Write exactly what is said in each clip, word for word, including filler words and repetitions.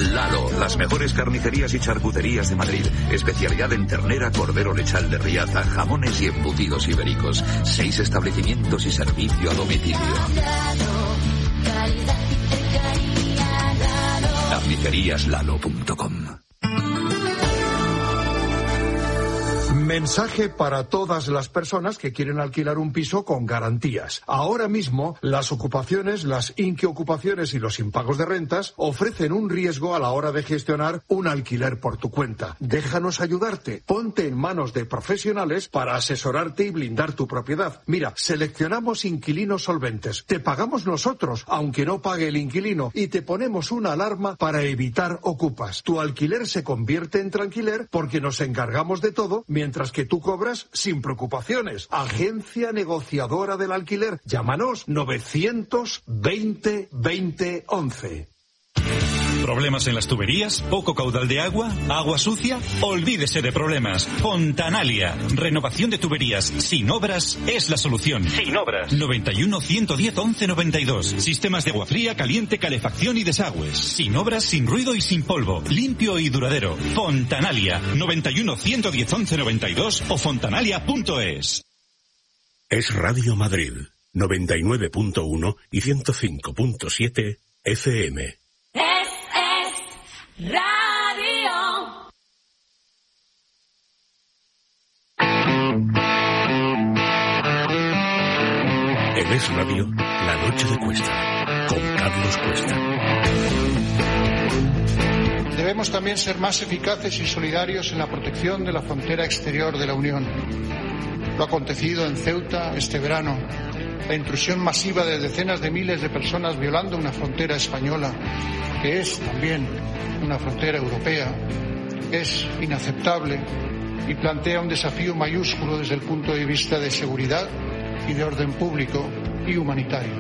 Lalo, las mejores carnicerías y charcuterías de Madrid. Especialidad en ternera, cordero lechal de Riaza, jamones y embutidos ibéricos. Seis establecimientos y servicio a domicilio. carnicerías lalo punto com. Mensaje para todas las personas que quieren alquilar un piso con garantías. Ahora mismo, las ocupaciones, las inquiocupaciones y los impagos de rentas ofrecen un riesgo a la hora de gestionar un alquiler por tu cuenta. Déjanos ayudarte. Ponte en manos de profesionales para asesorarte y blindar tu propiedad. Mira, seleccionamos inquilinos solventes. Te pagamos nosotros, aunque no pague el inquilino, y te ponemos una alarma para evitar ocupas. Tu alquiler se convierte en tranquiler porque nos encargamos de todo, mientras que tú cobras sin preocupaciones. Agencia negociadora del alquiler. Llámanos novecientos veinte veinte once. ¿Problemas en las tuberías? ¿Poco caudal de agua? ¿Agua sucia? Olvídese de problemas. Fontanalia. Renovación de tuberías sin obras es la solución. Sin obras. noventa y uno, ciento diez, once noventa y dos. Sistemas de agua fría, caliente, calefacción y desagües. Sin obras, sin ruido y sin polvo. Limpio y duradero. Fontanalia. noventa y uno, ciento diez, once noventa y dos o fontanalia punto es. Es Radio Madrid. noventa y nueve punto uno y ciento cinco punto siete F M. Radio. En Es Radio, La Noche de Cuesta, con Carlos Cuesta. Debemos también ser más eficaces y solidarios en la protección de la frontera exterior de la Unión. Lo acontecido en Ceuta este verano, la intrusión masiva de decenas de miles de personas violando una frontera española, que es también una frontera europea, es inaceptable y plantea un desafío mayúsculo desde el punto de vista de seguridad y de orden público y humanitario.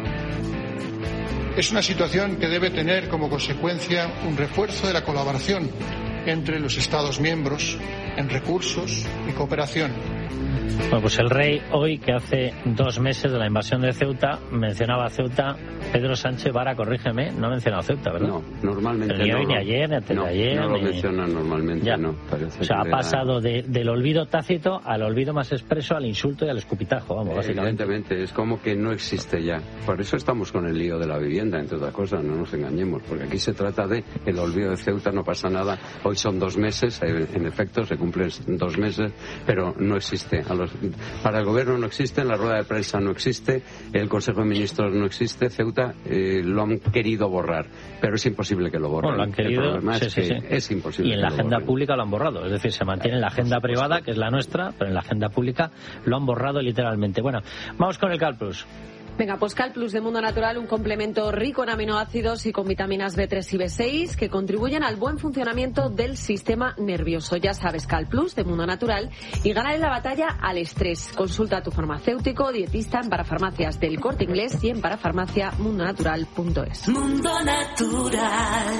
Es una situación que debe tener como consecuencia un refuerzo de la colaboración entre los Estados miembros en recursos y cooperación. Bueno, pues el rey hoy, que hace dos meses de la invasión de Ceuta, mencionaba Ceuta. Pedro Sánchez Vara, corrígeme, no ha mencionado Ceuta, ¿verdad? No, normalmente ni no. Hoy, ni ayer, ni antes no, de ayer. No lo ni... menciona normalmente, ya. no. Parece o sea, que ha le pasado da... de, del olvido tácito al olvido más expreso, al insulto y al escupitajo, vamos, básicamente. Evidentemente, es como que no existe ya. Por eso estamos con el lío de la vivienda, entre otras cosas, no nos engañemos, porque aquí se trata de el olvido de Ceuta, no pasa nada. Hoy son dos meses, en efecto, se cumplen dos meses, pero no existe. A los... Para el gobierno no existe, en la rueda de prensa no existe, el Consejo de Ministros no existe, Ceuta eh, lo han querido borrar, pero es imposible que lo borren. Bueno, lo han querido, el problema sí, es sí, que sí. es imposible. Y en la agenda pública lo han borrado, es decir, se mantiene en la agenda privada, que es la nuestra, pero en la agenda pública lo han borrado literalmente. Bueno, vamos con el Cal Plus. Venga, pues Cal Plus de Mundo Natural, un complemento rico en aminoácidos y con vitaminas B tres y B seis que contribuyen al buen funcionamiento del sistema nervioso. Ya sabes, Cal Plus de Mundo Natural, y gana en la batalla al estrés. Consulta a tu farmacéutico o dietista en parafarmacias del Corte Inglés y en parafarmacia mundo natural punto es. Mundo Natural.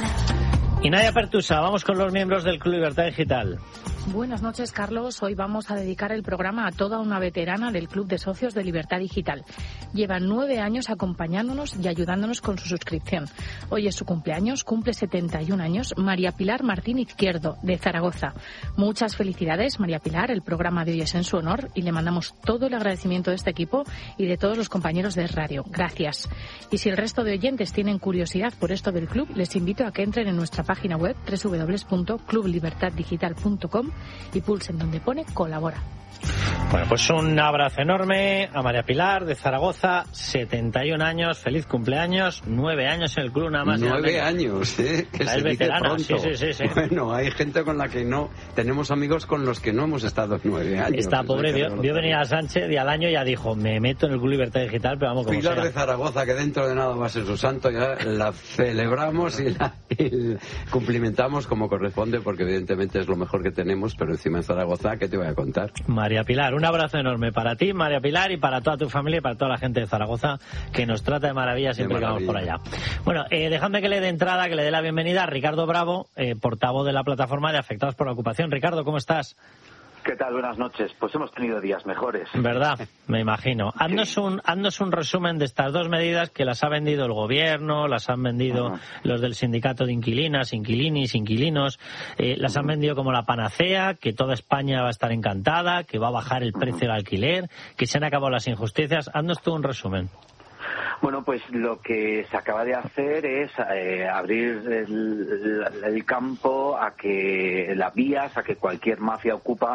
Y Nadia Pertusa, vamos con los miembros del Club Libertad Digital. Buenas noches, Carlos. Hoy vamos a dedicar el programa a toda una veterana del Club de Socios de Libertad Digital. Lleva nueve años acompañándonos y ayudándonos con su suscripción. Hoy es su cumpleaños, cumple setenta y un años, María Pilar Martín Izquierdo, de Zaragoza. Muchas felicidades, María Pilar. El programa de hoy es en su honor y le mandamos todo el agradecimiento de este equipo y de todos los compañeros de Radio. Gracias. Y si el resto de oyentes tienen curiosidad por esto del club, les invito a que entren en nuestra página web doble u doble u doble u punto club libertad digital punto com y pulsen donde pone colabora. Bueno, pues un abrazo enorme a María Pilar de Zaragoza, setenta y un años, feliz cumpleaños, nueve años en el club nada más. Nueve años, ¿eh? Que la se es veterana, dice pronto. Sí, sí, sí, sí. Bueno, hay gente con la que no, tenemos amigos con los que no hemos estado nueve años. Esta pobre vio, vio venir a Sánchez y al año ya dijo, me meto en el Club Libertad Digital, pero vamos como Pilar sea. de Zaragoza, que dentro de nada va a ser su santo, ya la celebramos y la y cumplimentamos como corresponde, porque evidentemente es lo mejor que tenemos, pero encima en Zaragoza, ¿qué te voy a contar? María Pilar, un abrazo enorme para ti, María Pilar, y para toda tu familia y para toda la gente de Zaragoza, que nos trata de maravilla siempre que vamos por allá. Bueno, eh, dejadme que le dé entrada, que le dé la bienvenida a Ricardo Bravo, eh, portavoz de la plataforma de afectados por la ocupación. Ricardo, ¿cómo estás? ¿Qué ¿Qué tal? Buenas noches. Pues hemos tenido días mejores. ¿Verdad? Me imagino. Haznos un, haznos un resumen de estas dos medidas que las ha vendido el gobierno, las han vendido uh-huh. los del sindicato de inquilinas, inquilinis, inquilinos, eh, las uh-huh. han vendido como la panacea, que toda España va a estar encantada, que va a bajar el precio uh-huh. del alquiler, que se han acabado las injusticias. Haznos tú un resumen. Bueno, pues lo que se acaba de hacer es eh, abrir el, el campo a que las vías, a que cualquier mafia ocupa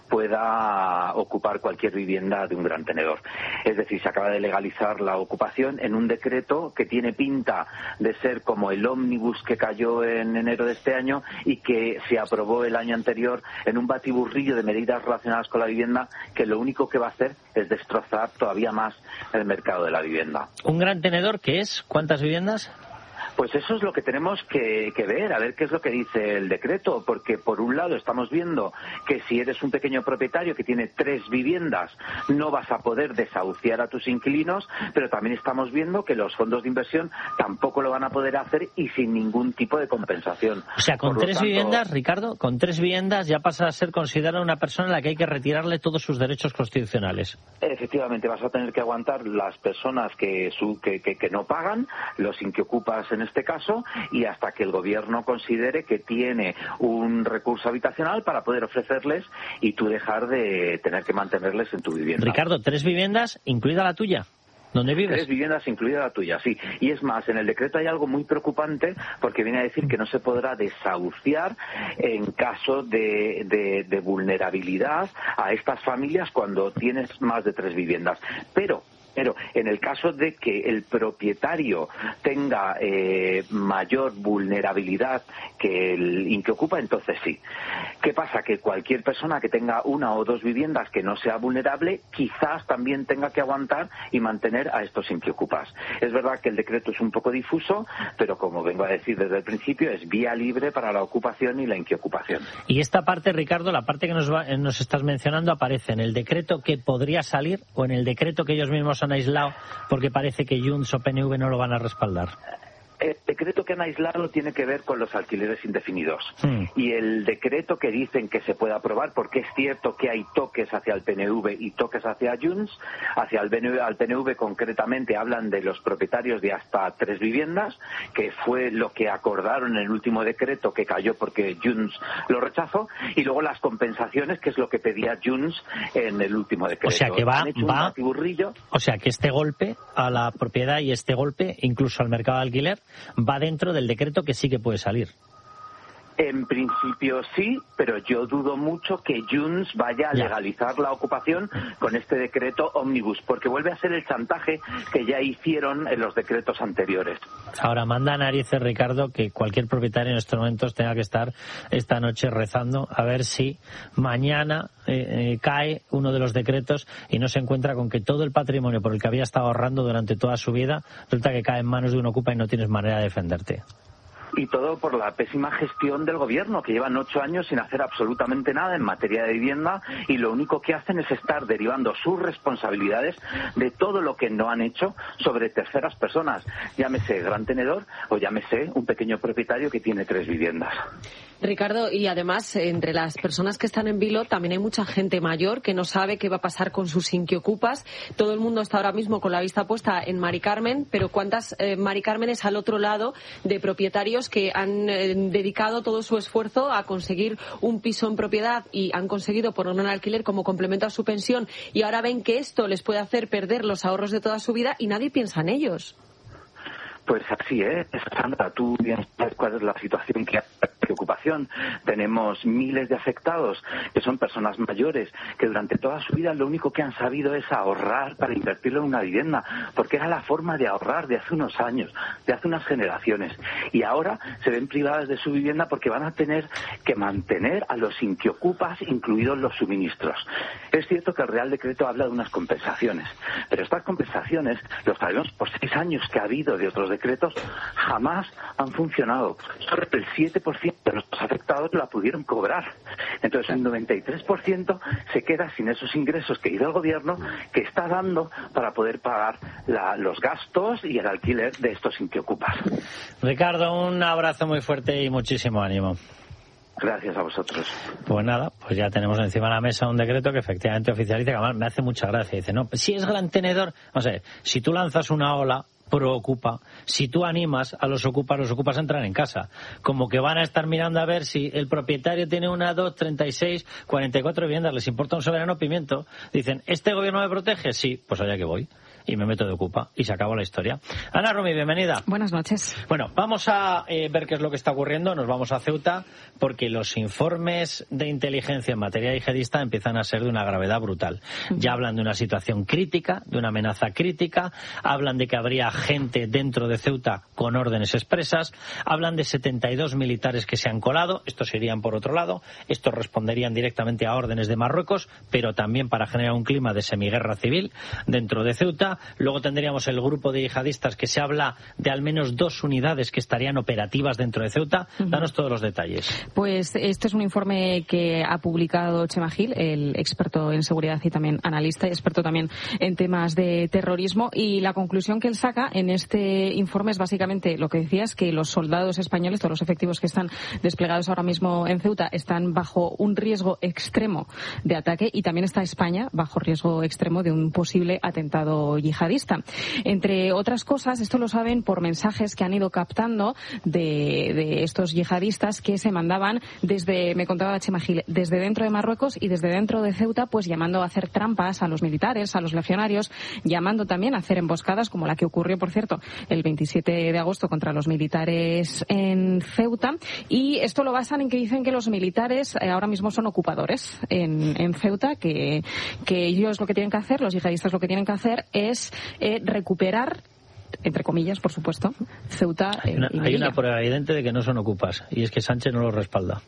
pueda ocupar cualquier vivienda de un gran tenedor. Es decir, se acaba de legalizar la ocupación en un decreto que tiene pinta de ser como el ómnibus que cayó en enero de este año y que se aprobó el año anterior en un batiburrillo de medidas relacionadas con la vivienda que lo único que va a hacer es destrozar todavía más el mercado de la vivienda. ¿Un gran tenedor qué es? ¿Cuántas viviendas? Pues eso es lo que tenemos que, que ver, a ver qué es lo que dice el decreto, porque por un lado estamos viendo que si eres un pequeño propietario que tiene tres viviendas no vas a poder desahuciar a tus inquilinos, pero también estamos viendo que los fondos de inversión tampoco lo van a poder hacer y sin ningún tipo de compensación. O sea, con por tres tanto, viviendas, Ricardo, con tres viviendas ya pasa a ser considerada una persona a la que hay que retirarle todos sus derechos constitucionales. Efectivamente, vas a tener que aguantar las personas que, su, que, que, que no pagan, los inquiocupas en este caso, y hasta que el gobierno considere que tiene un recurso habitacional para poder ofrecerles y tú dejar de tener que mantenerles en tu vivienda. Ricardo, ¿tres viviendas incluida la tuya? ¿Dónde vives? Tres viviendas, incluida la tuya, sí. Y es más, en el decreto hay algo muy preocupante porque viene a decir que no se podrá desahuciar en caso de, de, de vulnerabilidad a estas familias cuando tienes más de tres viviendas. Pero Pero en el caso de que el propietario tenga eh, mayor vulnerabilidad que el inquiocupa, entonces sí. ¿Qué pasa? Que cualquier persona que tenga una o dos viviendas que no sea vulnerable, quizás también tenga que aguantar y mantener a estos inquiocupas. Es verdad que el decreto es un poco difuso, pero como vengo a decir desde el principio, es vía libre para la ocupación y la inquiocupación. Y esta parte, Ricardo, la parte que nos, va, nos estás mencionando, aparece en el decreto que podría salir o en el decreto que ellos mismos han aislado porque parece que Junts o P N V no lo van a respaldar. El decreto que han aislado tiene que ver con los alquileres indefinidos. Mm. Y el decreto que dicen que se puede aprobar, porque es cierto que hay toques hacia el P N V y toques hacia Junts, hacia el P N V, al P N V concretamente hablan de los propietarios de hasta tres viviendas, que fue lo que acordaron en el último decreto que cayó porque Junts lo rechazó, y luego las compensaciones, que es lo que pedía Junts en el último decreto. O sea que va, va o sea que este golpe a la propiedad y este golpe incluso al mercado de alquiler va dentro del decreto que sí que puede salir. En principio sí, pero yo dudo mucho que Junts vaya a legalizar la ocupación con este decreto ómnibus, porque vuelve a ser el chantaje que ya hicieron en los decretos anteriores. Ahora, manda narices, Ricardo, que cualquier propietario en estos momentos tenga que estar esta noche rezando a ver si mañana eh, eh, cae uno de los decretos y no se encuentra con que todo el patrimonio por el que había estado ahorrando durante toda su vida resulta que cae en manos de un ocupa y no tienes manera de defenderte. Y todo por la pésima gestión del gobierno, que llevan ocho años sin hacer absolutamente nada en materia de vivienda, y lo único que hacen es estar derivando sus responsabilidades de todo lo que no han hecho sobre terceras personas, llámese gran tenedor o llámese un pequeño propietario que tiene tres viviendas. Ricardo, y además, entre las personas que están en vilo también hay mucha gente mayor que no sabe qué va a pasar con sus inquiocupas. Todo el mundo está ahora mismo con la vista puesta en Mari Carmen, pero ¿cuántas eh, Mari Cármenes al otro lado de propietarios que han eh, dedicado todo su esfuerzo a conseguir un piso en propiedad y han conseguido ponerlo en alquiler como complemento a su pensión, y ahora ven que esto les puede hacer perder los ahorros de toda su vida y nadie piensa en ellos? Pues así es, Sandra, tú bien sabes cuál es la situación que hay de ocupación. Tenemos miles de afectados que son personas mayores que durante toda su vida lo único que han sabido es ahorrar para invertirlo en una vivienda, porque era la forma de ahorrar de hace unos años, de hace unas generaciones, y ahora se ven privadas de su vivienda porque van a tener que mantener a los inquiocupas, incluidos los suministros. Es cierto que el Real Decreto habla de unas compensaciones, pero estas compensaciones, lo sabemos por seis años que ha habido de otros decretos, jamás han funcionado. Solo el siete por ciento de los afectados la pudieron cobrar. Entonces el noventa y tres por ciento se queda sin esos ingresos que ha ido el gobierno, que está dando para poder pagar la, los gastos y el alquiler de estos inquiocupas. Ricardo, un abrazo muy fuerte y muchísimo ánimo. Gracias a vosotros. Pues nada, pues ya tenemos encima de la mesa un decreto que efectivamente oficializa, que además me hace mucha gracia. Dice, no, si es gran tenedor, no sé, si tú lanzas una ola pro Ocupa, si tú animas a los Ocupas, los Ocupas entran en casa. Como que van a estar mirando a ver si el propietario tiene una, dos, treinta y seis, cuarenta y cuatro viviendas, les importa un soberano pimiento. Dicen, ¿este gobierno me protege? Sí, pues allá que voy. Y me meto de Ocupa. Y se acabó la historia. Ana Romy, bienvenida. Buenas noches. Bueno, vamos a eh, ver qué es lo que está ocurriendo. Nos vamos a Ceuta porque los informes de inteligencia en materia yihadista empiezan a ser de una gravedad brutal. Ya hablan de una situación crítica, de una amenaza crítica. Hablan de que habría gente dentro de Ceuta con órdenes expresas. Hablan de setenta y dos militares que se han colado. Estos irían por otro lado. Estos responderían directamente a órdenes de Marruecos, pero también para generar un clima de semiguerra civil dentro de Ceuta. Luego tendríamos el grupo de yihadistas que se habla de al menos dos unidades que estarían operativas dentro de Ceuta. Danos todos los detalles. Pues este es un informe que ha publicado Chema Gil, el experto en seguridad y también analista y experto también en temas de terrorismo. Y la conclusión que él saca en este informe es básicamente lo que decías, que los soldados españoles, todos los efectivos que están desplegados ahora mismo en Ceuta, están bajo un riesgo extremo de ataque, y también está España bajo riesgo extremo de un posible atentado yihadista. Entre otras cosas, esto lo saben por mensajes que han ido captando de, de estos yihadistas que se mandaban desde, me contaba Chema Gil, desde dentro de Marruecos y desde dentro de Ceuta, pues llamando a hacer trampas a los militares, a los legionarios, llamando también a hacer emboscadas, como la que ocurrió, por cierto, el veintisiete de agosto contra los militares en Ceuta. Y esto lo basan en que dicen que los militares eh, ahora mismo son ocupadores en, en Ceuta, que, que ellos lo que tienen que hacer, los yihadistas lo que tienen que hacer es Eh, recuperar, entre comillas, por supuesto, Ceuta eh, hay una, y hay una prueba evidente de que no son ocupas, y es que Sánchez no lo respalda.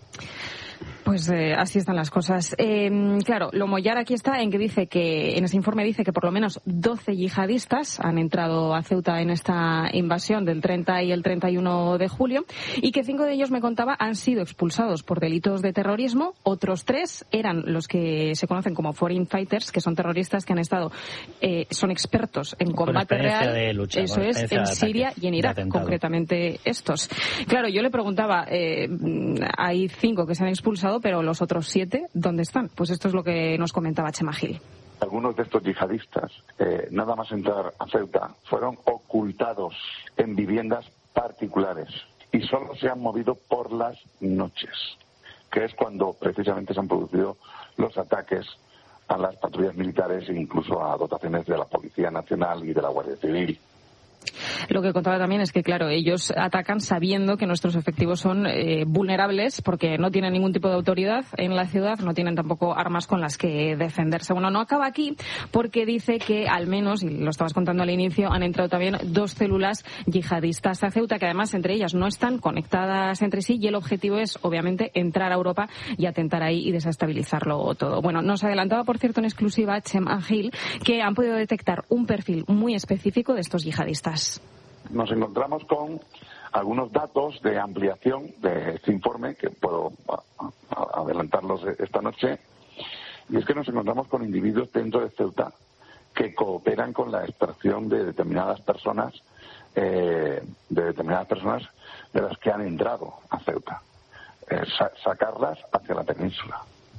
Pues eh, así están las cosas. Eh, claro, lo mollar aquí está en que dice que, en ese informe dice que por lo menos doce yihadistas han entrado a Ceuta en esta invasión del treinta y el treinta y uno de julio, y que cinco de ellos, me contaba, han sido expulsados por delitos de terrorismo. Otros tres eran los que se conocen como foreign fighters, que son terroristas que han estado, eh, son expertos en combate real. De lucha, eso es, en Siria y en Irak, concretamente estos. Claro, yo le preguntaba, eh, hay cinco que se han expulsado, pero los otros siete, ¿dónde están? Pues esto es lo que nos comentaba Chema Gil. Algunos de estos yihadistas, eh, nada más entrar a Ceuta, fueron ocultados en viviendas particulares y solo se han movido por las noches, que es cuando precisamente se han producido los ataques a las patrullas militares e incluso a dotaciones de la Policía Nacional y de la Guardia Civil. Lo que contaba también es que, claro, ellos atacan sabiendo que nuestros efectivos son eh, vulnerables porque no tienen ningún tipo de autoridad en la ciudad, no tienen tampoco armas con las que defenderse. Bueno, no acaba aquí porque dice que al menos, y lo estabas contando al inicio, han entrado también dos células yihadistas a Ceuta, que además entre ellas no están conectadas entre sí, y el objetivo es, obviamente, entrar a Europa y atentar ahí y desestabilizarlo todo. Bueno, nos adelantaba, por cierto, en exclusiva Chema Gil, que han podido detectar un perfil muy específico de estos yihadistas. Nos encontramos con algunos datos de ampliación de este informe, que puedo adelantarlos esta noche, y es que nos encontramos con individuos dentro de Ceuta que cooperan con la extracción de determinadas personas, eh, de determinadas personas de las que han entrado a Ceuta, eh, sa- sacarlas hacia la península.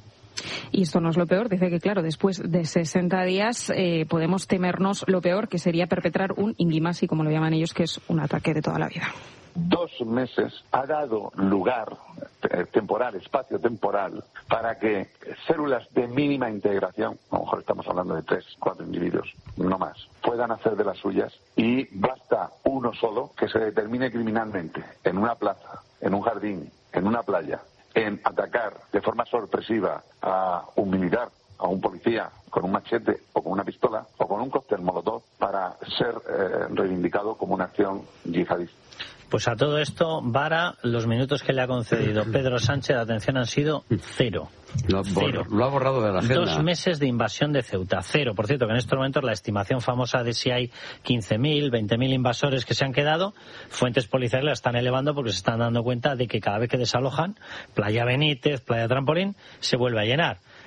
Y esto no es lo peor. Dice que, claro, después de sesenta días eh, podemos temernos lo peor, que sería perpetrar un ingimasi, como lo llaman ellos, que es un ataque de toda la vida. Dos meses ha dado lugar eh, temporal, espacio temporal, para que células de mínima integración, a lo mejor estamos hablando de tres, cuatro individuos, no más, puedan hacer de las suyas, y basta uno solo que se determine criminalmente en una plaza, en un jardín, en una playa, en atacar de forma sorpresiva a un militar, a un policía, con un machete o con una pistola o con un cóctel molotov, para ser eh, reivindicado como una acción yihadista. Pues a todo esto, Vara, los minutos que le ha concedido Pedro Sánchez de atención han sido cero. Lo, Cero. lo ha borrado de la agenda. Dos meses de invasión de Ceuta. Cero. Por cierto, que en estos momentos la estimación famosa de si hay quince mil, veinte mil invasores que se han quedado, fuentes policiales la están elevando porque se están dando cuenta de que cada vez que desalojan, Playa Benítez, Playa Trampolín, se vuelve a llenar.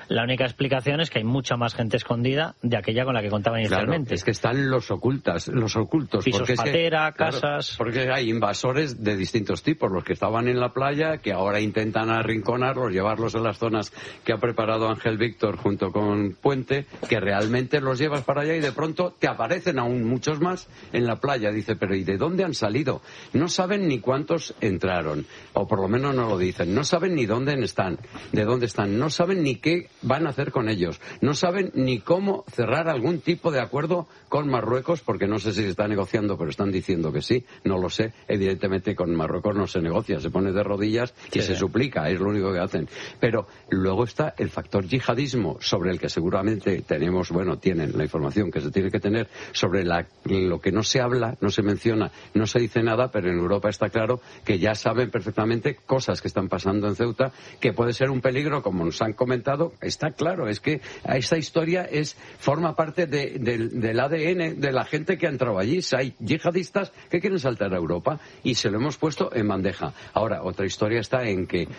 La única explicación es que hay mucha más gente escondida de aquella con la que contaban inicialmente. Claro, es que están los ocultas, los ocultos. Pisos porque patera, es que, claro, casas... porque hay invasores de distintos tipos, los que estaban en la playa, que ahora intentan arrinconarlos, llevarlos a las zonas que ha preparado Ángel Víctor junto con Puente, que realmente los llevas para allá y de pronto te aparecen aún muchos más en la playa. Dice, pero ¿y de dónde han salido? No saben ni cuántos entraron, o por lo menos no lo dicen. No saben ni dónde están, de dónde están. No saben ni qué van a hacer con ellos. No saben ni cómo cerrar algún tipo de acuerdo con Marruecos, porque no sé si se está negociando, pero están diciendo que sí. No lo sé. Evidentemente con Marruecos no se negocia, se pone de rodillas y sí, se suplica, es lo único que hacen. Pero luego está el factor yihadismo, sobre el que seguramente tenemos, bueno, tienen la información que se tiene que tener, sobre la, lo que no se habla, no se menciona, no se dice nada, pero en Europa está claro que ya saben perfectamente cosas que están pasando en Ceuta, que puede ser un peligro, como nos han comentado. Está claro, es que esta historia es forma parte de, de, del A D N de la gente que ha entrado allí. Hay yihadistas que quieren saltar a Europa y se lo hemos puesto en bandeja. Ahora, otra historia está en que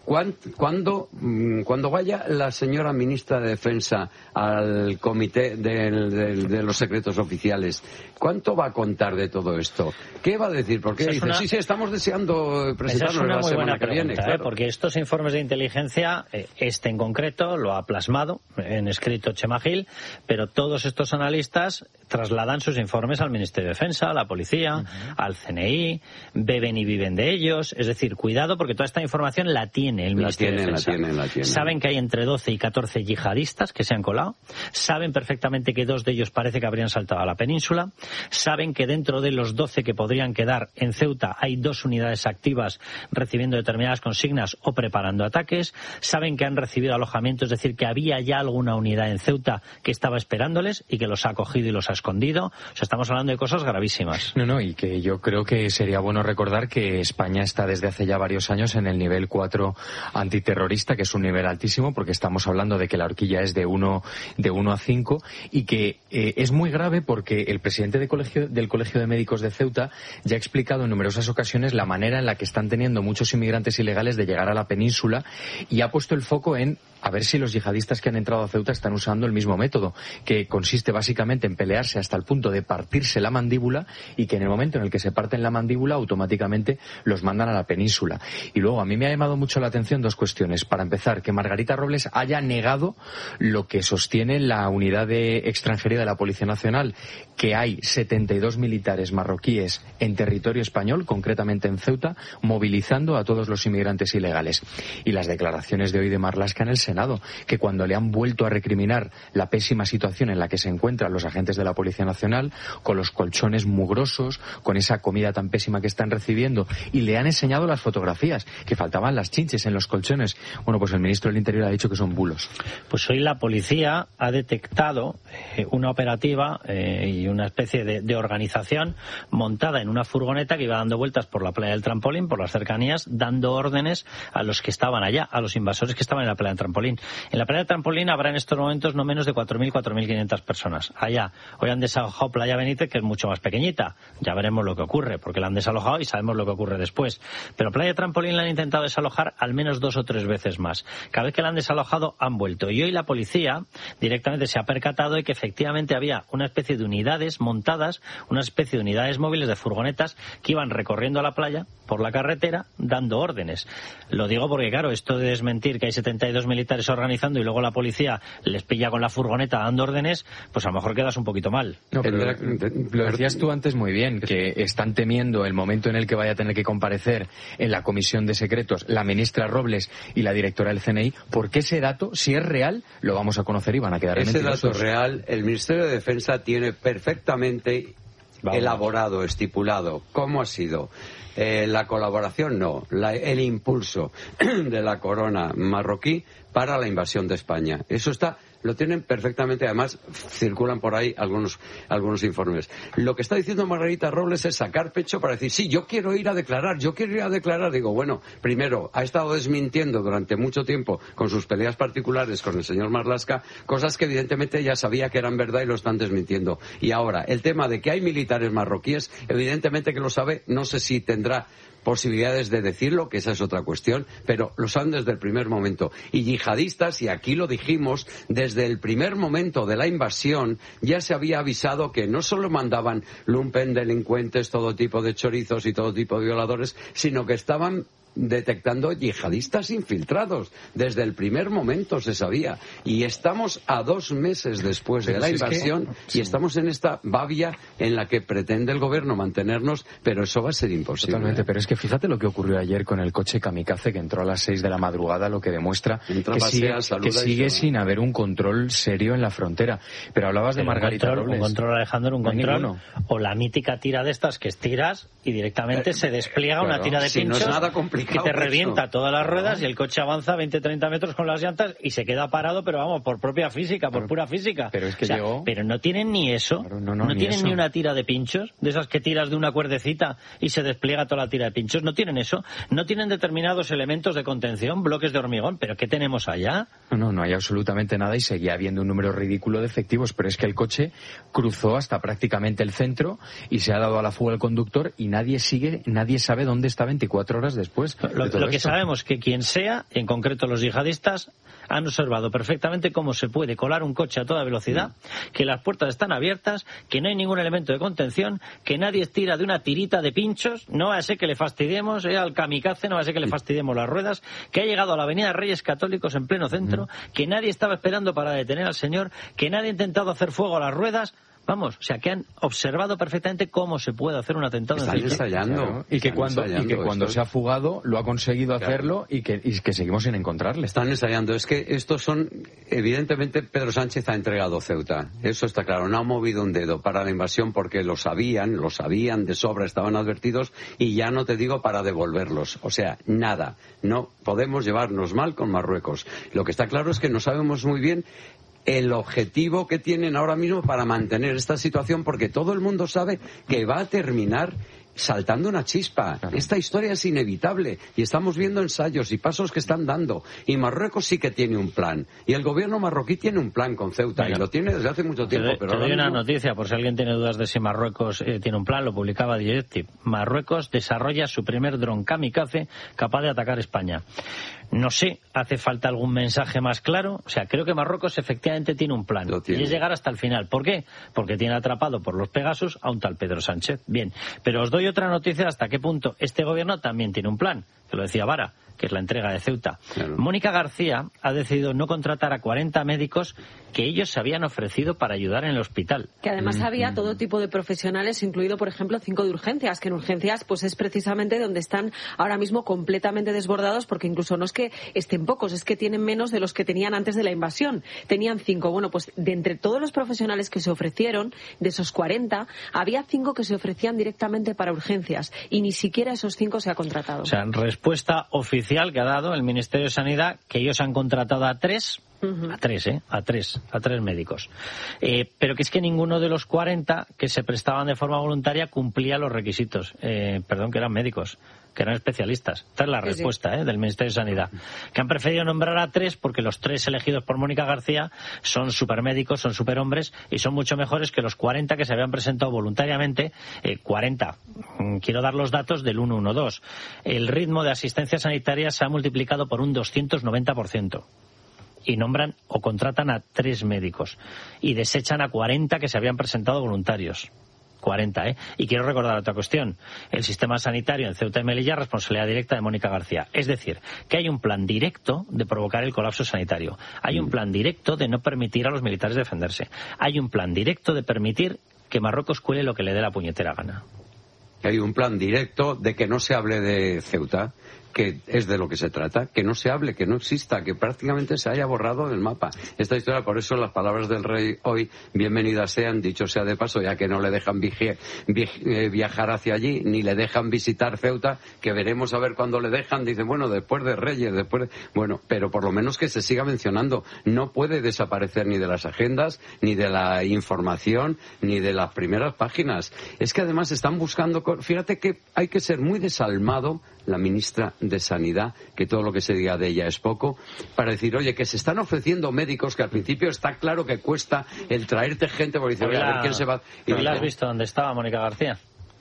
cuando, cuando vaya la señora ministra de Defensa al comité de, de, de los secretos oficiales, ¿cuánto va a contar de todo esto? ¿Qué va a decir? Porque dice, una... sí, sí, estamos deseando presentarnos la semana que viene. Pregunta, claro. ¿eh? Porque estos informes de inteligencia, este en concreto, lo ha plasmado en escrito Chema Gil, pero todos estos analistas trasladan sus informes al Ministerio de Defensa, a la Policía, uh-huh. al C N I, beben y viven de ellos. Es decir, cuidado, porque toda esta información la tiene el la Ministerio tiene, de Defensa. La tiene, la tiene. Saben que hay entre doce y catorce yihadistas que se han colado. Saben perfectamente que dos de ellos parece que habrían saltado a la península. Saben que dentro de los doce que podrían quedar en Ceuta hay dos unidades activas recibiendo determinadas consignas o preparando ataques. Saben que han recibido alojamiento, es decir, que había ya alguna unidad en Ceuta que estaba esperándoles y que los ha cogido y los ha escondido. O sea, estamos hablando de cosas gravísimas. No, no, y que yo creo que sería bueno recordar que España está desde hace ya varios años en el nivel cuatro antiterrorista, que es un nivel altísimo, porque estamos hablando de que la horquilla es de uno, de uno a cinco, y que eh, es muy grave porque el presidente de colegio, del Colegio de Médicos de Ceuta ya ha explicado en numerosas ocasiones la manera en la que están teniendo muchos inmigrantes ilegales de llegar a la península, y ha puesto el foco en a ver si los yihadistas que han entrado a Ceuta están usando el mismo método, que consiste básicamente en pelearse hasta el punto de partirse la mandíbula, y que en el momento en el que se parten la mandíbula automáticamente los mandan a la península. Y luego a mí me ha llamado mucho la atención dos cuestiones. Para empezar, que Margarita Robles haya negado lo que sostiene la unidad de extranjería de la Policía Nacional, que hay setenta y dos militares marroquíes en territorio español, concretamente en Ceuta, movilizando a todos los inmigrantes ilegales. Y las declaraciones de hoy de Marlaska en el Senado, que cuando le han vuelto a recriminar la pésima situación en la que se encuentran los agentes de la Policía Nacional, con los colchones mugrosos, con esa comida tan pésima que están recibiendo, y le han enseñado las fotografías, que faltaban las chinches en los colchones. Bueno, pues el ministro del Interior ha dicho que son bulos. Pues hoy la policía ha detectado eh, una operativa eh, y una especie de, de organización montada en una furgoneta que iba dando vueltas por la playa del Trampolín, por las cercanías, dando órdenes a los que estaban allá, a los invasores que estaban en la playa del Trampolín. En la playa del Trampolín habrá en estos momentos no menos de cuatro mil, cuatro mil quinientas personas. Allá, hoy han desalojado Playa Benítez, que es mucho más pequeñita. Ya veremos lo que ocurre, porque la han desalojado y sabemos lo que ocurre después. Pero Playa Trampolín la han intentado desalojar al menos dos o tres veces más. Cada vez que la han desalojado, han vuelto. Y hoy la policía directamente se ha percatado de que efectivamente había una especie de unidades montadas, una especie de unidades móviles de furgonetas que iban recorriendo la playa por la carretera dando órdenes. Lo digo porque, claro, esto de desmentir que hay setenta y dos militares organizando y luego la policía les pilla con la furgoneta dando órdenes, pues a lo mejor quedas un poquito mal. No, pero lo, lo decías tú antes muy bien, que están temiendo el momento en el que vaya a tener que comparecer en la Comisión de Secretos la ministra Robles y la directora del C N I, porque ese dato, si es real, lo vamos a conocer y van a quedar ese mentirosos. Dato real, el Ministerio de Defensa tiene perfectamente Vamos. elaborado, estipulado, cómo ha sido. Eh, la colaboración no, la, el impulso de la corona marroquí para la invasión de España. Eso está, lo tienen perfectamente, además circulan por ahí algunos, algunos informes. Lo que está diciendo Margarita Robles es sacar pecho para decir, sí, yo quiero ir a declarar, yo quiero ir a declarar. Digo, bueno, primero, ha estado desmintiendo durante mucho tiempo con sus peleas particulares con el señor Marlaska, cosas que evidentemente ya sabía que eran verdad y lo están desmintiendo. Y ahora, el tema de que hay militares marroquíes, evidentemente que lo sabe, no sé si tendrá posibilidades de decirlo, que esa es otra cuestión, pero lo saben desde el primer momento. Y yihadistas, y aquí lo dijimos, desde el primer momento de la invasión ya se había avisado que no solo mandaban lumpen, delincuentes, todo tipo de chorizos y todo tipo de violadores, sino que estaban detectando yihadistas infiltrados. Desde el primer momento se sabía. Y estamos a dos meses después pero de la si invasión es que, sí. y estamos en esta babia en la que pretende el gobierno mantenernos, pero eso va a ser imposible. Totalmente, pero es que fíjate lo que ocurrió ayer con el coche kamikaze que entró a las seis de la madrugada, lo que demuestra Entra, que pasea, sigue, que sigue sin haber un control serio en la frontera. Pero hablabas pero de Margarita un control, Robles. Un control, Alejandro, un no control. O la mítica tira de estas que estiras y directamente eh, se despliega claro, una tira de si pinchos. No es nada complicado. Que te revienta eso. todas las ruedas y el coche avanza veinte treinta metros con las llantas y se queda parado, pero vamos, por propia física, por pura física. Pero es que o sea, llegó... Pero no tienen ni eso. Claro, no, no, no ni tienen eso. ni una tira de pinchos, de esas que tiras de una cuerdecita y se despliega toda la tira de pinchos. No tienen eso. No tienen determinados elementos de contención, bloques de hormigón. ¿Pero qué tenemos allá? No, no, no hay absolutamente nada y seguía habiendo un número ridículo de efectivos, pero es que el coche cruzó hasta prácticamente el centro y se ha dado a la fuga el conductor y nadie sigue, nadie sabe dónde está veinticuatro horas después. Lo, de todo lo que esto. sabemos que quien sea, en concreto los yihadistas, han observado perfectamente cómo se puede colar un coche a toda velocidad, mm. que las puertas están abiertas, que no hay ningún elemento de contención, que nadie tira de una tirita de pinchos, no va a ser que le fastidiemos eh, al kamikaze, no va a ser que le fastidiemos las ruedas, que ha llegado a la avenida Reyes Católicos en pleno centro, mm. que nadie estaba esperando para detener al señor, que nadie ha intentado hacer fuego a las ruedas. Vamos, o sea, que han observado perfectamente cómo se puede hacer un atentado. Están en ensayando. Claro. Y que Están cuando, y que cuando esto. se ha fugado lo ha conseguido claro. hacerlo y que, y que seguimos sin encontrarle. Están ensayando. Es que estos son, evidentemente, Pedro Sánchez ha entregado Ceuta. Eso está claro. No ha movido un dedo para la invasión porque lo sabían, lo sabían de sobra, estaban advertidos y ya no te digo para devolverlos. O sea, nada. No podemos llevarnos mal con Marruecos. Lo que está claro es que no sabemos muy bien el objetivo que tienen ahora mismo para mantener esta situación, porque todo el mundo sabe que va a terminar saltando una chispa. Claro. Esta historia es inevitable y estamos viendo ensayos y pasos que están dando. Y Marruecos sí que tiene un plan. Y el gobierno marroquí tiene un plan con Ceuta. Venga. Y lo tiene desde hace mucho tiempo. Te, pero te doy mismo... una noticia, por si alguien tiene dudas de si Marruecos eh, tiene un plan, lo publicaba Directive. Marruecos desarrolla su primer dron kamikaze capaz de atacar España. No sé, ¿hace falta algún mensaje más claro? O sea, creo que Marruecos efectivamente tiene un plan. Y es llegar hasta el final. ¿Por qué? Porque tiene atrapado por los Pegasus a un tal Pedro Sánchez. Bien, pero os doy otra noticia hasta qué punto este gobierno también tiene un plan. Que lo decía Vara, que es la entrega de Ceuta. Claro. Mónica García ha decidido no contratar a cuarenta médicos que ellos se habían ofrecido para ayudar en el hospital. Que además mm-hmm. había todo tipo de profesionales, incluido, por ejemplo, cinco de urgencias, que en urgencias pues es precisamente donde están ahora mismo completamente desbordados, porque incluso no es que estén pocos, es que tienen menos de los que tenían antes de la invasión. Tenían cinco. Bueno, pues de entre todos los profesionales que se ofrecieron, de esos cuarenta, había cinco que se ofrecían directamente para urgencias y ni siquiera esos cinco se ha contratado. O sea, respuesta oficial que ha dado el Ministerio de Sanidad, que ellos han contratado a tres, uh-huh. a tres, ¿eh? A tres, a tres médicos. Eh, pero que es que ninguno de los cuarenta que se prestaban de forma voluntaria cumplía los requisitos. Eh, perdón, que eran médicos, que eran especialistas. Esta es la sí, respuesta sí. ¿eh? del Ministerio de Sanidad. Que han preferido nombrar a tres porque los tres elegidos por Mónica García son supermédicos, son superhombres y son mucho mejores que los cuarenta que se habían presentado voluntariamente. Eh, cuarenta. Quiero dar los datos del ciento doce. El ritmo de asistencia sanitaria se ha multiplicado por un doscientos noventa por ciento. Y nombran o contratan a tres médicos. Y desechan a cuarenta que se habían presentado voluntarios. cuarenta, ¿eh? Y quiero recordar otra cuestión. El sistema sanitario en Ceuta y Melilla es responsabilidad directa de Mónica García. Es decir, que hay un plan directo de provocar el colapso sanitario. Hay un plan directo de no permitir a los militares defenderse. Hay un plan directo de permitir que Marruecos cuele lo que le dé la puñetera gana. Hay un plan directo de que no se hable de Ceuta, que es de lo que se trata, que no se hable, que no exista, que prácticamente se haya borrado del mapa. Esta historia, por eso las palabras del rey hoy, bienvenidas sean, dicho sea de paso, ya que no le dejan viaje, viajar hacia allí, ni le dejan visitar Ceuta, que veremos a ver cuándo le dejan, dicen, bueno, después de Reyes, después de... Bueno, pero por lo menos que se siga mencionando. No puede desaparecer ni de las agendas, ni de la información, ni de las primeras páginas. Es que además están buscando... Fíjate que hay que ser muy desalmado, la ministra de Sanidad, que todo lo que se diga de ella es poco, para decir, oye, que se están ofreciendo médicos que al principio está claro que cuesta el traerte gente, porque dice, oye, a ver quién se va... ¿Y la has visto dónde estaba Mónica García?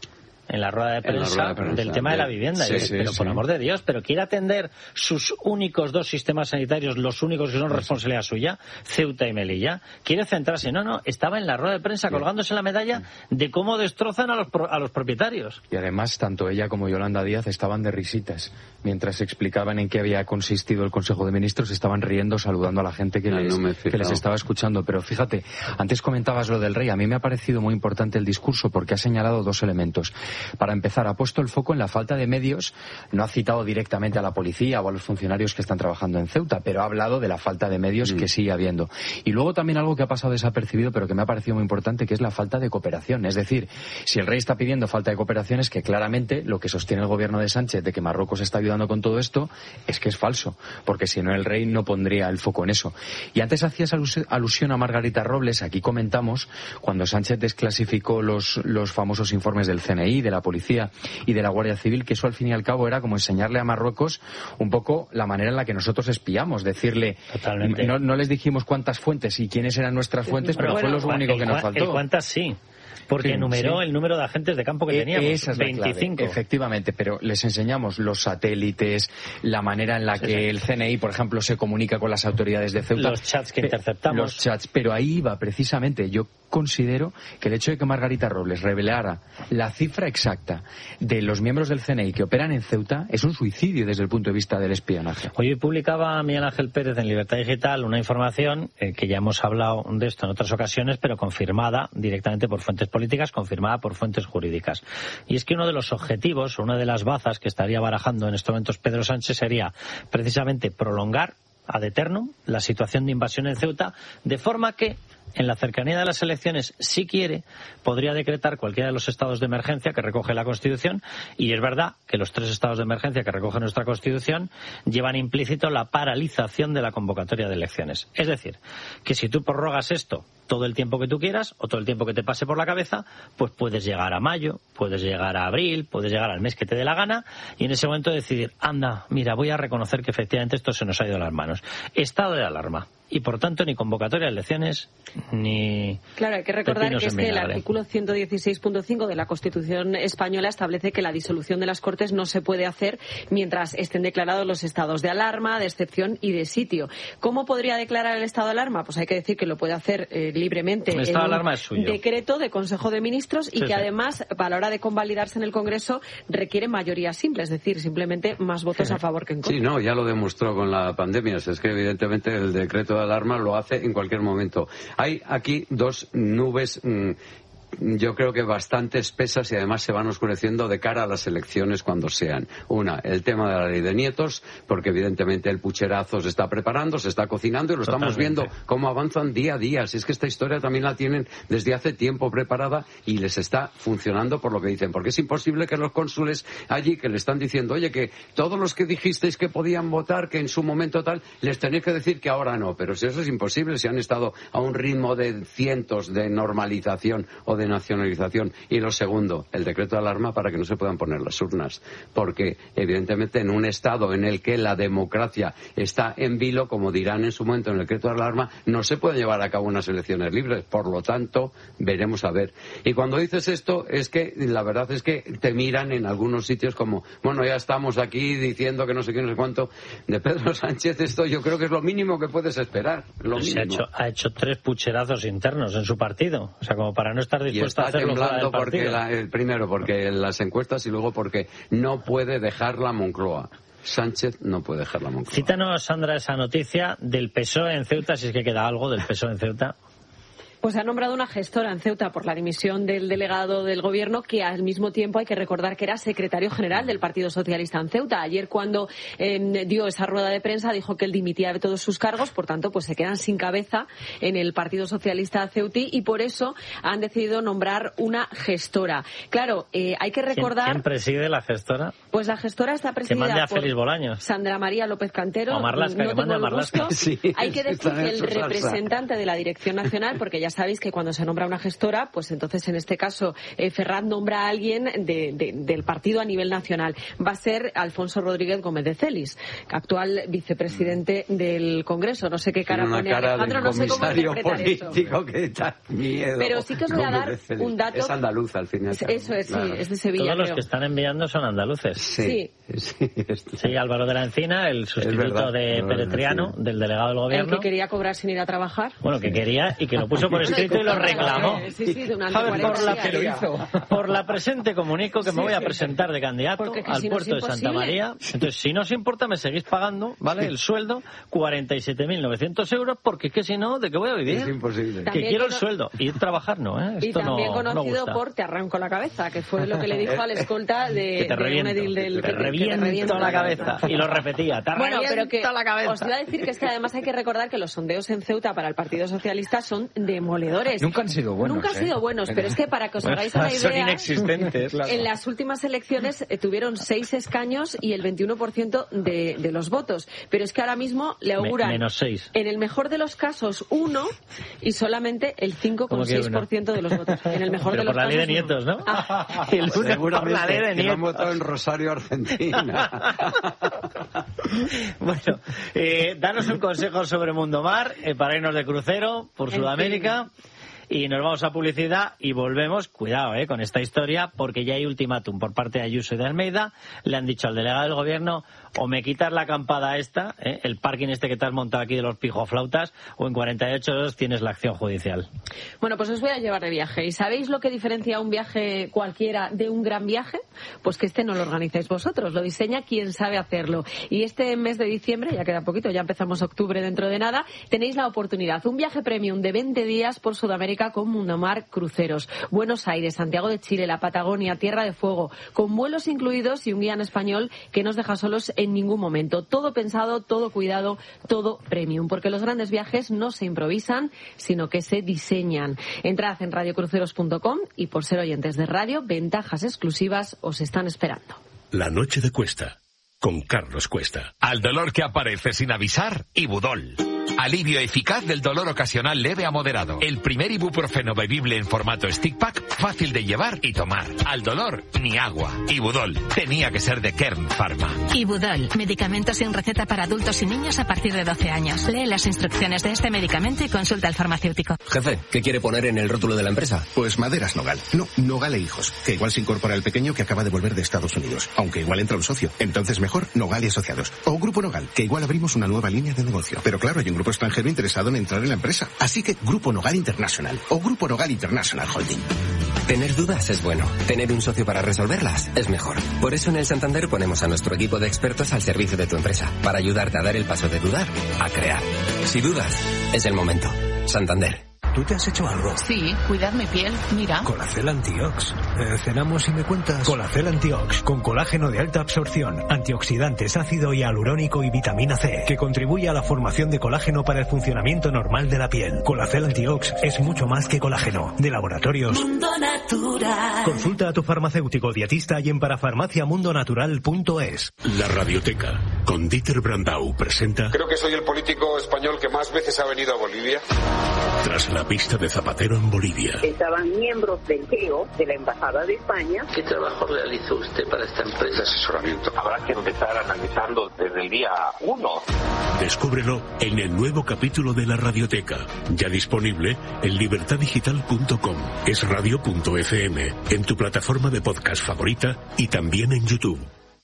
en la rueda de prensa, rueda de prensa del tema de, de la vivienda. Sí, y, sí, pero sí. por amor de Dios, pero quiere atender sus únicos dos sistemas sanitarios, los únicos que son responsabilidad suya, Ceuta y Melilla. Quiere centrarse. No, no, estaba en la rueda de prensa colgándose la medalla de cómo destrozan a los, a los propietarios. Y además, tanto ella como Yolanda Díaz estaban de risitas. Mientras explicaban en qué había consistido el Consejo de Ministros, estaban riendo, saludando a la gente que, no, les, no que les estaba escuchando. Pero fíjate, antes comentabas lo del rey. A mí me ha parecido muy importante el discurso porque ha señalado dos elementos. Para empezar, ha puesto el foco en la falta de medios. No ha citado directamente a la policía o a los funcionarios que están trabajando en Ceuta, pero ha hablado de la falta de medios mm. que sigue habiendo. Y luego también algo que ha pasado desapercibido, pero que me ha parecido muy importante, que es la falta de cooperación. Es decir, si el rey está pidiendo falta de cooperación, es que claramente lo que sostiene el gobierno de Sánchez de que Marruecos está ayudando con todo esto es que es falso, porque si no el rey no pondría el foco en eso. Y antes hacías alus- alusión a Margarita Robles. Aquí comentamos cuando Sánchez desclasificó los, los famosos informes del C N I, de la policía y de la Guardia Civil, que eso al fin y al cabo era como enseñarle a Marruecos un poco la manera en la que nosotros espiamos, decirle, no, no les dijimos cuántas fuentes y quiénes eran nuestras fuentes, pero, pero bueno, fue lo único el, que nos faltó. El cuántas sí. Porque sí, enumeró sí. el número de agentes de campo que teníamos, Esa es veinticinco. Efectivamente, pero les enseñamos los satélites, la manera en la que sí, sí. el C N I, por ejemplo, se comunica con las autoridades de Ceuta. Los chats que interceptamos. Los chats, pero ahí iba precisamente. Yo considero que el hecho de que Margarita Robles revelara la cifra exacta de los miembros del C N I que operan en Ceuta es un suicidio desde el punto de vista del espionaje. Hoy publicaba Miguel Ángel Pérez en Libertad Digital una información eh, que ya hemos hablado de esto en otras ocasiones, pero confirmada directamente por fuentes políticas, confirmada por fuentes jurídicas. Y es que uno de los objetivos, una de las bazas que estaría barajando en estos momentos Pedro Sánchez sería precisamente prolongar ad eternum la situación de invasión en Ceuta, de forma que en la cercanía de las elecciones, si quiere, podría decretar cualquiera de los estados de emergencia que recoge la Constitución, y es verdad que los tres estados de emergencia que recoge nuestra Constitución llevan implícito la paralización de la convocatoria de elecciones. Es decir, que si tú prorrogas esto todo el tiempo que tú quieras, o todo el tiempo que te pase por la cabeza, pues puedes llegar a mayo, puedes llegar a abril, puedes llegar al mes que te dé la gana, y en ese momento decidir, anda, mira, voy a reconocer que efectivamente esto se nos ha ido de las manos. Estado de alarma. Y por tanto, ni convocatoria de elecciones, ni... Claro, hay que recordar que es que el artículo ciento dieciséis punto cinco de la Constitución española establece que la disolución de las Cortes no se puede hacer mientras estén declarados los estados de alarma, de excepción y de sitio. ¿Cómo podría declarar el estado de alarma? Pues hay que decir que lo puede hacer eh, libremente el estado de alarma es suyo. Decreto de Consejo de Ministros y sí, que sí. además, a la hora de convalidarse en el Congreso, requiere mayoría simple, es decir, simplemente más votos sí. a favor que en contra. Sí, no, ya lo demostró con la pandemia. Es que evidentemente el decreto de alarma lo hace en cualquier momento. Hay aquí dos nubes mmm, yo creo que bastante espesas y además se van oscureciendo de cara a las elecciones cuando sean. Una, el tema de la ley de nietos, porque evidentemente el pucherazo se está preparando, se está cocinando y lo Totalmente. Estamos viendo cómo avanzan día a día. Si es que esta historia también la tienen desde hace tiempo preparada y les está funcionando por lo que dicen. Porque es imposible que los cónsules allí que le están diciendo, oye, que todos los que dijisteis que podían votar, que en su momento tal, les tenéis que decir que ahora no. Pero si eso es imposible, si han estado a un ritmo de cientos de normalización o de nacionalización. Y lo segundo, el decreto de alarma para que no se puedan poner las urnas, porque evidentemente en un estado en el que la democracia está en vilo, como dirán en su momento en el decreto de alarma, no se pueden llevar a cabo unas elecciones libres. Por lo tanto, veremos a ver. Y cuando dices esto, es que la verdad es que te miran en algunos sitios como, bueno, ya estamos aquí diciendo que no sé qué, no sé cuánto. De Pedro Sánchez esto yo creo que es lo mínimo que puedes esperar. Lo se mínimo. Ha hecho, ha hecho tres pucherazos internos en su partido, o sea, como para no estar dispuesto a hacerlo fuera del porque partido. la, el, primero porque las encuestas y luego porque no puede dejar la Moncloa. Sánchez no puede dejar la Moncloa. Cítanos, Sandra, esa noticia del P S O E en Ceuta, si es que queda algo del P S O E en Ceuta. Pues ha nombrado una gestora en Ceuta por la dimisión del delegado del Gobierno, que al mismo tiempo hay que recordar que era secretario general del Partido Socialista en Ceuta. Ayer, cuando eh, dio esa rueda de prensa, dijo que él dimitía de todos sus cargos, por tanto, pues se quedan sin cabeza en el Partido Socialista ceutí y por eso han decidido nombrar una gestora. Claro, eh, hay que recordar... ¿Quién, ¿Quién preside la gestora? Pues la gestora está presidida a Félix Bolaños. Sandra María López Cantero. O Marlaska, no que mande a Marlaska. Sí, hay que decir que el representante de la Dirección Nacional, porque ya sabéis que cuando se nombra una gestora, pues entonces en este caso eh, Ferraz nombra a alguien de, de, del partido a nivel nacional. Va a ser Alfonso Rodríguez Gómez de Celis, actual vicepresidente del Congreso. No sé qué cara una pone cara Alejandro, no sé cómo interpretar político eso. Que da miedo. Pero sí que os voy a dar un dato. Es andaluz al final. Eso es, claro. sí, es de Sevilla. Todos los creo. que están enviando son andaluces. Sí. Sí, sí, Álvaro de la Encina, el sustituto de Peretriano, del delegado del gobierno. El que quería cobrar sin ir a trabajar. Bueno, que quería y que lo puso por escrito y lo reclamó. Sí, sí, de una por, la, por la presente comunico que me voy a presentar de candidato al si no puerto de Santa María. Entonces, si no os importa, me seguís pagando, ¿vale? El sueldo, cuarenta y siete mil novecientos euros, porque es que si no, ¿de qué voy a vivir? Es imposible. Que También quiero cono... el sueldo. Y trabajar no, ¿eh? Esto y también no, conocido no por te arranco la cabeza, que fue lo que le dijo al escolta de, que te de reviento, un edil del... que te, que te, reviento, que te reviento la cabeza. Y lo repetía, te bueno, pero que la cabeza. Os iba a decir que es que además hay que recordar que los sondeos en Ceuta para el Partido Socialista son demoledores. Nunca han sido buenos. Nunca han sido ¿eh? buenos, pero es que para que os hagáis una idea... Son inexistentes. Claro. En las últimas elecciones eh, tuvieron seis escaños y el veintiuno por ciento de, de los votos. Pero es que ahora mismo le auguran... Menos seis. En el mejor de los casos, uno y solamente el cinco coma seis por ciento de los votos. En el mejor pero de los por la casos, ley de nietos, ¿no? Ah. El uno por la Seguramente ley de que no nietos. han votado en Rosario, Argentina. Bueno, eh, danos un consejo sobre Mundomar eh, para irnos de crucero por Sudamérica. Y nos vamos a publicidad y volvemos, cuidado eh, con esta historia, porque ya hay ultimátum por parte de Ayuso y de Almeida. Le han dicho al delegado del gobierno, o me quitas la acampada esta, eh, el parking este que te has montado aquí de los pijoflautas, o en cuarenta y ocho horas tienes la acción judicial. Bueno, pues os voy a llevar de viaje. ¿Y sabéis lo que diferencia un viaje cualquiera de un gran viaje? Pues que este no lo organizáis vosotros, lo diseña quien sabe hacerlo. Y este mes de diciembre, ya queda poquito, ya empezamos octubre dentro de nada, tenéis la oportunidad. Un viaje premium de veinte días por Sudamérica con Mundomar Cruceros. Buenos Aires, Santiago de Chile, la Patagonia, Tierra de Fuego, con vuelos incluidos y un guía en español que no os deja solos en ningún momento. Todo pensado, todo cuidado, todo premium, porque los grandes viajes no se improvisan, sino que se diseñan. Entrad en radio cruceros punto com y por ser oyentes de radio, ventajas exclusivas os están esperando. La noche de Cuesta, con Carlos Cuesta. Al dolor que aparece sin avisar, Ibudol. Alivio eficaz del dolor ocasional leve a moderado. El primer ibuprofeno bebible en formato stick pack, fácil de llevar y tomar. Al dolor, ni agua. Ibudol. Tenía que ser de Kern Pharma. Ibudol. Medicamento sin receta para adultos y niños a partir de doce años. Lee las instrucciones de este medicamento y consulta al farmacéutico. Jefe, ¿qué quiere poner en el rótulo de la empresa? Pues Maderas Nogal. No, Nogal e Hijos. Que igual se incorpora el pequeño que acaba de volver de Estados Unidos. Aunque igual entra un socio. Entonces mejor Nogal y Asociados. O Grupo Nogal, que igual abrimos una nueva línea de negocio. Pero claro, hay un grupo extranjero interesado en entrar en la empresa. Así que Grupo Nogal International o Grupo Nogal International Holding. Tener dudas es bueno. Tener un socio para resolverlas es mejor. Por eso en el Santander ponemos a nuestro equipo de expertos al servicio de tu empresa, para ayudarte a dar el paso de dudar a crear. Si dudas, es el momento. Santander. ¿Tú te has hecho algo? Sí, cuidad mi piel, mira. Colacel Antiox. Eh, cenamos y me cuentas. Colacel Antiox, con colágeno de alta absorción, antioxidantes, ácido hialurónico y vitamina C, que contribuye a la formación de colágeno para el funcionamiento normal de la piel. Colacel Antiox es mucho más que colágeno. De Laboratorios Mundo Natural. Consulta a tu farmacéutico dietista y en parafarmacia mundo natural punto es. La Radioteca, con Dieter Brandau, presenta... Creo que soy el político español que más veces ha venido a Bolivia. Tras la pista de Zapatero en Bolivia. Estaban miembros del G E O, de la Embajada de España. ¿Qué trabajo realizó usted para esta empresa? Asesoramiento. Habrá que empezar analizando desde el día uno. Descúbrelo en el nuevo capítulo de La Radioteca, ya disponible en libertad digital punto com, es radio punto efe eme, en tu plataforma de podcast favorita y también en YouTube.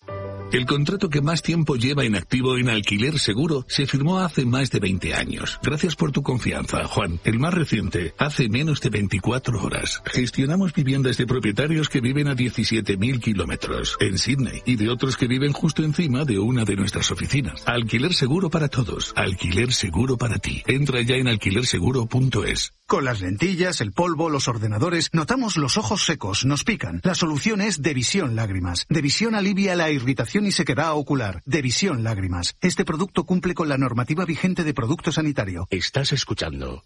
El contrato que más tiempo lleva en activo en Alquiler Seguro se firmó hace más de veinte años. Gracias por tu confianza, Juan. El más reciente, hace menos de veinticuatro horas. Gestionamos viviendas de propietarios que viven a diecisiete mil kilómetros en Sydney y de otros que viven justo encima de una de nuestras oficinas. Alquiler Seguro para todos. Alquiler Seguro para ti. Entra ya en alquiler seguro punto es. Con las lentillas, el polvo, los ordenadores, notamos los ojos secos, nos pican. La solución es Devisión Lágrimas. Devisión alivia la irritación y sequedad ocular. Devisión Lágrimas. Este producto cumple con la normativa vigente de producto sanitario. Estás escuchando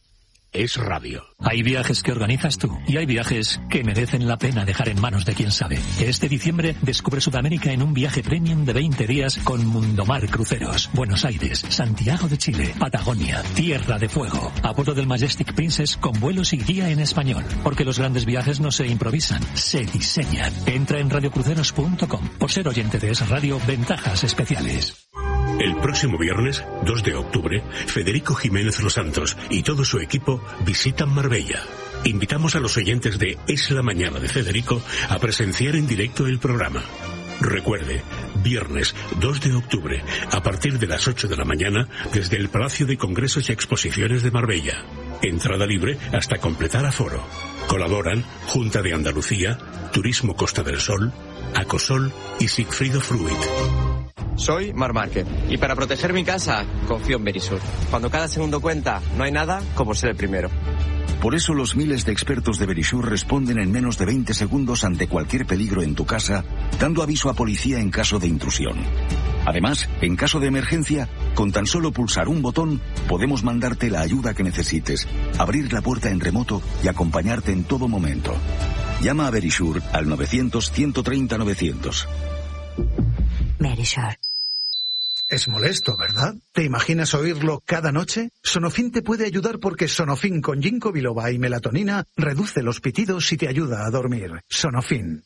es radio. Hay viajes que organizas tú y hay viajes que merecen la pena dejar en manos de quien sabe. Este diciembre descubre Sudamérica en un viaje premium de veinte días con Mundomar Cruceros. Buenos Aires, Santiago de Chile, Patagonia, Tierra de Fuego. A bordo del Majestic Princess con vuelos y guía en español. Porque los grandes viajes no se improvisan, se diseñan. Entra en radiocruceros punto com. Por ser oyente de Es Radio, ventajas especiales. El próximo viernes, dos de octubre, Federico Jiménez Los Santos y todo su equipo visitan Marbella. Invitamos a los oyentes de Es la Mañana de Federico a presenciar en directo el programa. Recuerde, viernes dos de octubre, a partir de las ocho de la mañana, desde el Palacio de Congresos y Exposiciones de Marbella. Entrada libre hasta completar aforo. Colaboran Junta de Andalucía, Turismo Costa del Sol, Acosol y Sigfrido Fruit. Soy Mar Márquez y para proteger mi casa confío en Verisur. Cuando cada segundo cuenta, no hay nada como ser el primero. Por eso los miles de expertos de Verisur responden en menos de veinte segundos ante cualquier peligro en tu casa, dando aviso a policía en caso de intrusión. Además, en caso de emergencia, con tan solo pulsar un botón, podemos mandarte la ayuda que necesites, abrir la puerta en remoto y acompañarte en todo momento. Llama a Verisur al novecientos, ciento treinta, novecientos. Verisur. Es molesto, ¿verdad? ¿Te imaginas oírlo cada noche? Sonofin te puede ayudar porque Sonofin con ginkgo biloba y melatonina reduce los pitidos y te ayuda a dormir. Sonofin.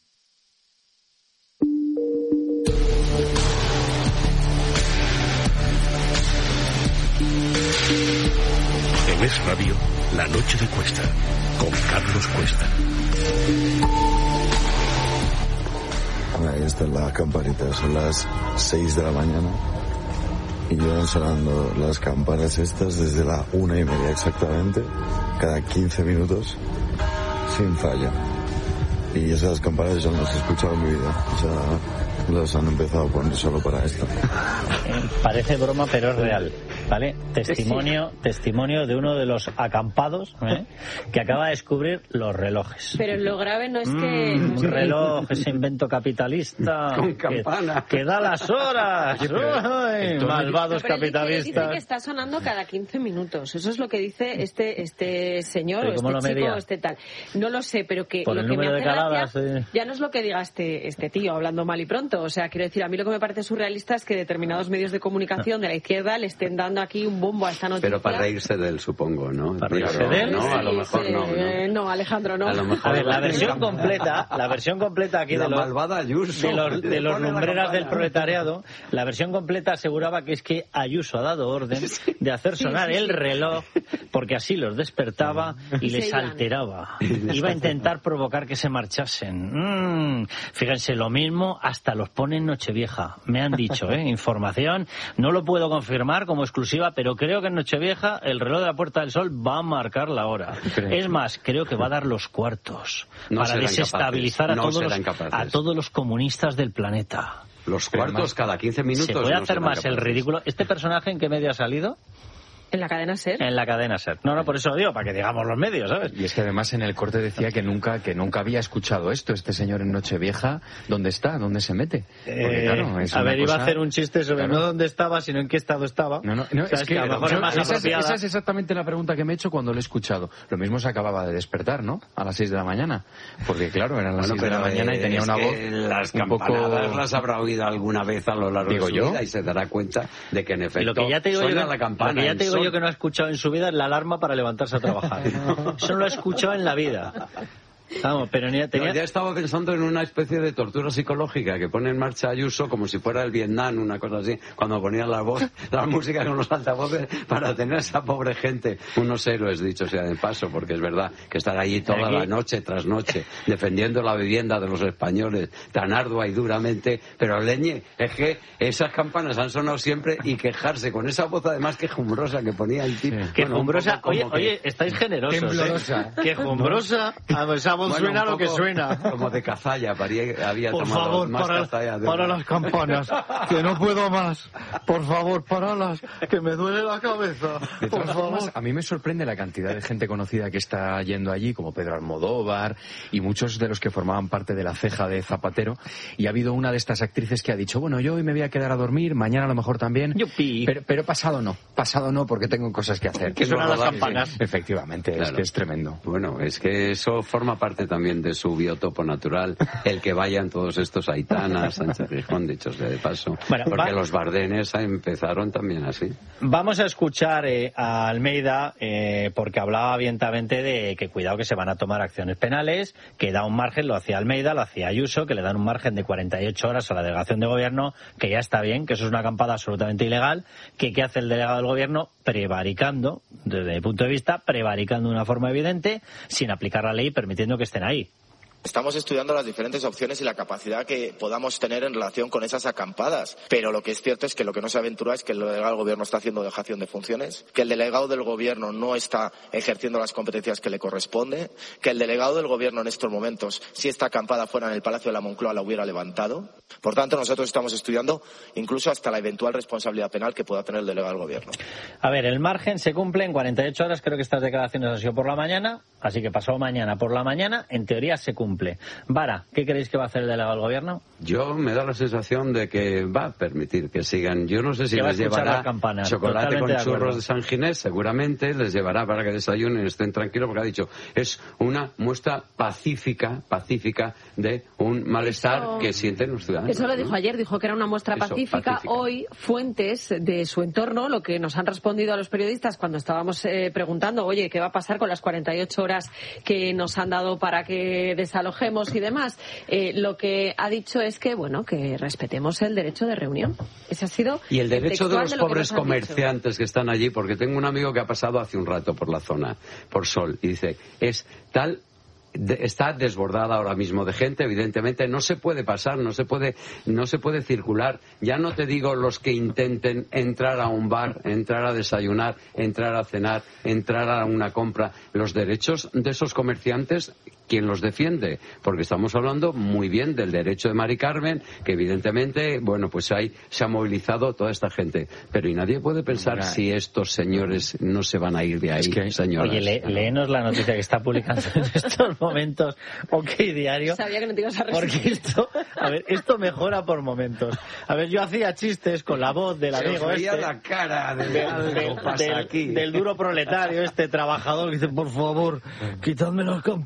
En Es Radio, La Noche de Cuesta, con Carlos Cuesta. Ahí está la campanita, son las seis de la mañana y llevan sonando las campanas estas desde la una y media exactamente, cada quince minutos, sin fallo. Y esas campanas yo no las he escuchado en mi vida, o sea, las han empezado a poner solo para esto. Eh, parece broma, pero es real, ¿vale? Testimonio, testimonio de uno de los acampados, ¿eh? que acaba de descubrir los relojes. Pero lo grave no es que... Mm, un reloj, ese invento capitalista con que, campana que da las horas. Ay, malvados pero capitalistas. Dice que está sonando cada quince minutos. Eso es lo que dice este este señor, o este lo chico, medía? o este tal. No lo sé, pero que Por lo el que me número hace de caladas, gracia, eh. ya no es lo que diga este este tío hablando mal y pronto. O sea, quiero decir, a mí lo que me parece surrealista es que determinados medios de comunicación de la izquierda le estén dando aquí un bombo a esta noticia. Pero para reírse de él, supongo, ¿no? ¿Para reírse de él? No, a lo mejor sí, no, no. Eh, no, Alejandro, no. A lo mejor A ver, la versión completa, la versión completa aquí la de los, malvada Ayuso, de los, de los pone la lumbreras campana. del proletariado, la versión completa aseguraba que es que Ayuso ha dado orden de hacer sonar sí, sí, el sí. reloj porque así los despertaba y Se les iban. alteraba. Iba a intentar provocar que se marchasen. Mm, fíjense, lo mismo hasta los pone en Nochevieja. Me han dicho, ¿eh? Información. No lo puedo confirmar como exclusiva, pero creo que en Nochevieja el reloj de la Puerta del Sol va a marcar la hora. Es más, creo que va a dar los cuartos No para serán desestabilizar capaces, a, no todos los, serán capaces. a todos los comunistas del planeta. Los cuartos cada quince minutos. ¿Se puede no hacer serán más el capaces. ridículo? ¿Este personaje en qué medio ha salido? En la cadena SER. En la cadena SER. No, no, por eso lo digo, para que digamos los medios, ¿sabes? Y es que además en el corte decía que nunca que nunca había escuchado esto, este señor en Nochevieja. ¿Dónde está? ¿Dónde se mete? Porque, Eh, claro, es a una ver, iba cosa- a hacer un chiste sobre Claro. no dónde estaba, sino en qué estado estaba. No, no, no, ¿Sabes? es que, a lo mejor yo- es más esa, es, apropiada. esa es exactamente la pregunta que me he hecho cuando lo he escuchado. Lo mismo se acababa de despertar, ¿no? A las seis de la mañana. Porque claro, eran las Bueno, seis de la pero, mañana y eh, tenía es una que voz las un poco... campanadas las habrá oído alguna vez a lo largo Digo de su yo. vida y se dará cuenta de que en Y efecto lo que ya te digo, yo suena que, la campana. lo que ya el te digo sol. yo que no ha escuchado en su vida es la alarma para levantarse a trabajar. Eso no lo he escuchado en la vida. Vamos, pero ni tenía... No, ya estaba pensando en una especie de tortura psicológica que pone en marcha Ayuso como si fuera el Vietnam, una cosa así, cuando ponían la voz, la música con los altavoces para tener a esa pobre gente, unos héroes, dicho sea de paso, porque es verdad que estar allí toda Aquí- la noche tras noche defendiendo la vivienda de los españoles tan ardua y duramente, pero leñe, es que esas campanas han sonado siempre y quejarse con esa voz además quejumbrosa que ponía el tipo. Que Bueno, un jumbrosa, poco como oye, que- oye, estáis generosos, Temblorosa. ¿eh? Que jumbrosa, a esa voz voz bueno, suena lo que suena. Como de cazalla, había, había por tomado favor, más para, cazalla. De para una. las campanas, que no puedo más. Por favor, paralas, que me duele la cabeza. De Por todas favor. formas, a mí me sorprende la cantidad de gente conocida que está yendo allí, como Pedro Almodóvar y muchos de los que formaban parte de la ceja de Zapatero. Y ha habido una de estas actrices que ha dicho, bueno, yo hoy me voy a quedar a dormir, mañana a lo mejor también. Yupi. Pero, pero pasado no, pasado no, porque tengo cosas que hacer. Que suenan las campanas. Efectivamente, Claro. es que es tremendo. Bueno, es que eso forma parte también de su biotopo natural, el que vayan todos estos Aitana, Sánchez Gijón, dichos de paso, Bueno, porque va- los Bardenes empezaron también así. Vamos a escuchar eh, a Almeida eh, porque hablaba abiertamente de que cuidado que se van a tomar acciones penales, que da un margen, lo hacía Almeida, lo hacía Ayuso, que le dan un margen de cuarenta y ocho horas a la delegación de gobierno, que ya está bien, que eso es una acampada absolutamente ilegal, que ¿qué hace el delegado del gobierno? Prevaricando, desde mi punto de vista, prevaricando de una forma evidente, sin aplicar la ley, permitiendo que estén ahí. Estamos estudiando las diferentes opciones y la capacidad que podamos tener en relación con esas acampadas. Pero lo que es cierto es que lo que no se aventura es que el delegado del gobierno está haciendo dejación de funciones, que el delegado del gobierno no está ejerciendo las competencias que le corresponde, que el delegado del gobierno en estos momentos, si esta acampada fuera en el Palacio de la Moncloa, la hubiera levantado. Por tanto, nosotros estamos estudiando incluso hasta la eventual responsabilidad penal que pueda tener el delegado del gobierno. A ver, el margen se cumple en cuarenta y ocho horas, creo que estas declaraciones han sido por la mañana, así que pasó mañana por la mañana, en teoría se cumple. Vara, ¿qué creéis que va a hacer el delegado del gobierno? Yo me da la sensación de que va a permitir que sigan. Yo no sé si Que va a les escuchar llevará las campanas, chocolate totalmente con de acuerdo. churros de San Ginés, seguramente les llevará para que desayunen, estén tranquilos, porque ha dicho, es una muestra pacífica, pacífica de un malestar Eso- que sienten los ciudadanos. Eso lo ¿no? dijo ayer, dijo que era una muestra Eso, pacífica. pacífica. Hoy, fuentes de su entorno, lo que nos han respondido a los periodistas cuando estábamos eh, preguntando, oye, ¿qué va a pasar con las cuarenta y ocho horas que nos han dado para que desalojemos y demás? Eh, lo que ha dicho es que, bueno, que respetemos el derecho de reunión. Ese ha sido Y el derecho de textual los lo que pobres nos han dicho. comerciantes que están allí, porque tengo un amigo que ha pasado hace un rato por la zona, por Sol, y dice, es tal... de- está desbordada ahora mismo de gente, evidentemente no se puede pasar, no se puede no se puede circular. Ya no te digo los que intenten entrar a un bar, entrar a desayunar, entrar a cenar, entrar a una compra. Los derechos de esos comerciantes, ¿quién los defiende? Porque estamos hablando muy bien del derecho de Mari Carmen, que evidentemente, bueno, pues ahí se ha movilizado toda esta gente. Pero y nadie puede pensar Mira, si estos señores no se van a ir de ahí, señoras. Oye, le- léenos la noticia que está publicando en estos momentos OK Diario. Sabía que no te ibas a resistir. Porque esto, a ver, esto mejora por momentos. A ver, yo hacía chistes con la voz del Se amigo os veía este. la cara de del, algo del- pasa del- aquí. del duro proletario, este trabajador que dice, por favor, quitadme las campanas.